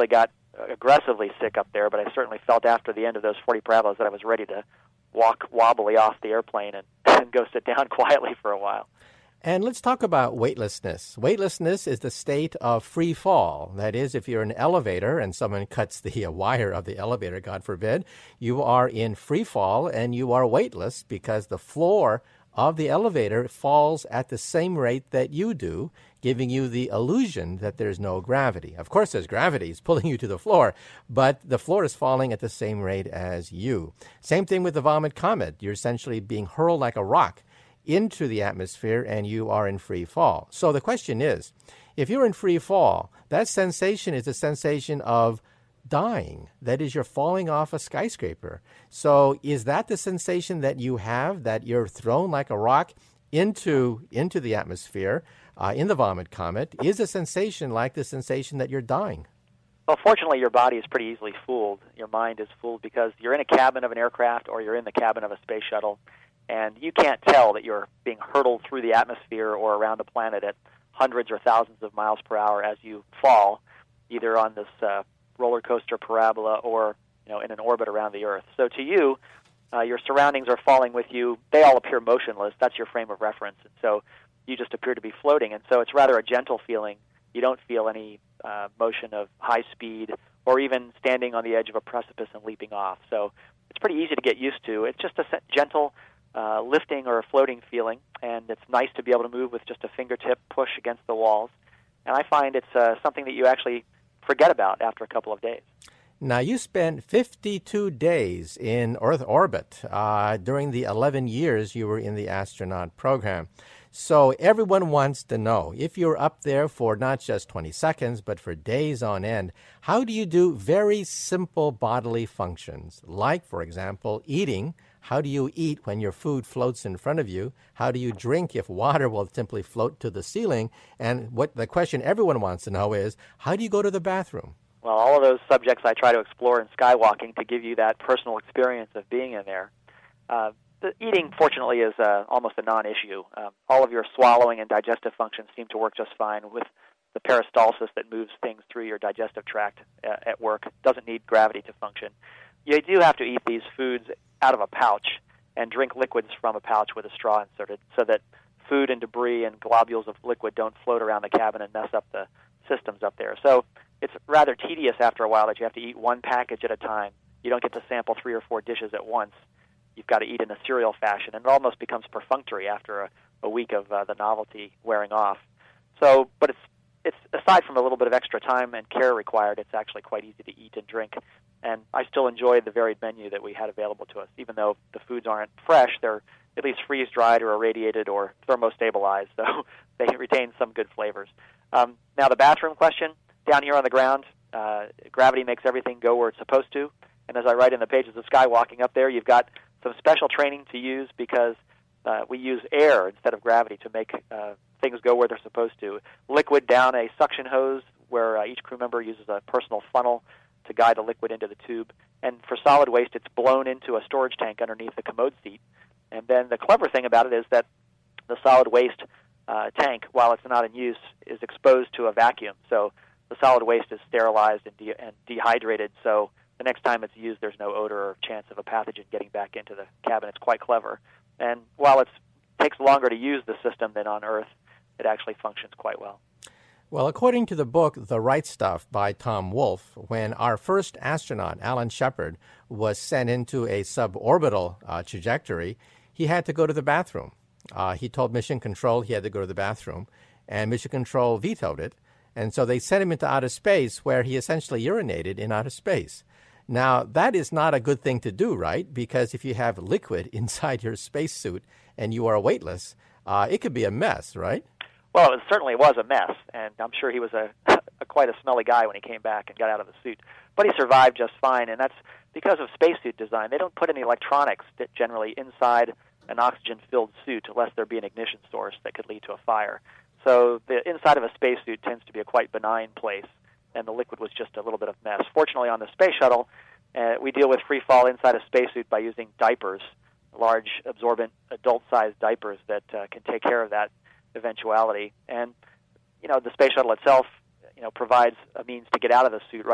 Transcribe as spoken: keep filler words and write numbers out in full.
really got aggressively sick up there, but I certainly felt after the end of those forty parabolas that I was ready to walk wobbly off the airplane and, and go sit down quietly for a while. And let's talk about weightlessness. Weightlessness is the state of free fall. That is, if you're in an elevator and someone cuts the uh, wire of the elevator, God forbid, you are in free fall and you are weightless because the floor of the elevator falls at the same rate that you do, giving you the illusion that there's no gravity. Of course, there's gravity. It's pulling you to the floor, but the floor is falling at the same rate as you. Same thing with the Vomit Comet. You're essentially being hurled like a rock into the atmosphere, and you are in free fall. So the question is, if you're in free fall, that sensation is a sensation of dying. That is, you're falling off a skyscraper. So is that the sensation that you have, that you're thrown like a rock into, into the atmosphere uh, in the Vomit Comet? Is a sensation like the sensation that you're dying? Well, fortunately, your body is pretty easily fooled. Your mind is fooled because you're in a cabin of an aircraft or you're in the cabin of a space shuttle, and you can't tell that you're being hurtled through the atmosphere or around the planet at hundreds or thousands of miles per hour as you fall, either on this uh, roller coaster parabola or you know in an orbit around the Earth. So to you, uh, your surroundings are falling with you. They all appear motionless. That's your frame of reference. And so you just appear to be floating. And so it's rather a gentle feeling. You don't feel any uh, motion of high speed or even standing on the edge of a precipice and leaping off. So it's pretty easy to get used to. It's just a gentle Uh, lifting or a floating feeling, and it's nice to be able to move with just a fingertip push against the walls. And I find it's uh, something that you actually forget about after a couple of days. Now, you spent fifty-two days in Earth orbit uh, during the eleven years you were in the astronaut program. So everyone wants to know, if you're up there for not just twenty seconds, but for days on end, how do you do very simple bodily functions? Like, for example, eating. How do you eat when your food floats in front of you? How do you drink if water will simply float to the ceiling? And what the question everyone wants to know is, how do you go to the bathroom? Well, all of those subjects I try to explore in Skywalking to give you that personal experience of being in there. Uh, the eating, fortunately, is uh, almost a non-issue. Um, all of your swallowing and digestive functions seem to work just fine with the peristalsis that moves things through your digestive tract uh, at work. It doesn't need gravity to function. You do have to eat these foods out of a pouch and drink liquids from a pouch with a straw inserted so that food and debris and globules of liquid don't float around the cabin and mess up the systems up there. So it's rather tedious after a while that you have to eat one package at a time. You don't get to sample three or four dishes at once. You've got to eat in a serial fashion, and it almost becomes perfunctory after a, a week of uh, the novelty wearing off. So, but it's it's aside from a little bit of extra time and care required, it's actually quite easy to eat and drink. And I still enjoy the varied menu that we had available to us. Even though the foods aren't fresh, they're at least freeze-dried or irradiated or thermostabilized, so they retain some good flavors. Um, now, the bathroom question, down here on the ground, uh, gravity makes everything go where it's supposed to. And as I write in the pages of Skywalking up there, you've got some special training to use because uh, we use air instead of gravity to make uh, things go where they're supposed to. Liquid down a suction hose where uh, each crew member uses a personal funnel to guide the liquid into the tube. And for solid waste, it's blown into a storage tank underneath the commode seat. And then the clever thing about it is that the solid waste uh, tank, while it's not in use, is exposed to a vacuum. So the solid waste is sterilized and, de- and dehydrated, so the next time it's used, there's no odor or chance of a pathogen getting back into the cabin. It's quite clever. And while it takes longer to use the system than on Earth, it actually functions quite well. Well, according to the book, The Right Stuff by Tom Wolfe, when our first astronaut, Alan Shepard, was sent into a suborbital uh, trajectory, he had to go to the bathroom. Uh, he told Mission Control he had to go to the bathroom, and Mission Control vetoed it. And so they sent him into outer space where he essentially urinated in outer space. Now, that is not a good thing to do, right? Because if you have liquid inside your spacesuit and you are weightless, uh, it could be a mess, right? Well, it certainly was a mess, and I'm sure he was a, a quite a smelly guy when he came back and got out of the suit. But he survived just fine, and that's because of spacesuit design. They don't put any electronics generally inside an oxygen-filled suit unless there be an ignition source that could lead to a fire. So the inside of a spacesuit tends to be a quite benign place, and the liquid was just a little bit of mess. Fortunately, on the space shuttle, uh, we deal with free fall inside a spacesuit by using diapers, large, absorbent, adult-sized diapers that uh, can take care of that eventuality. And, you know, the space shuttle itself, you know, provides a means to get out of the suit right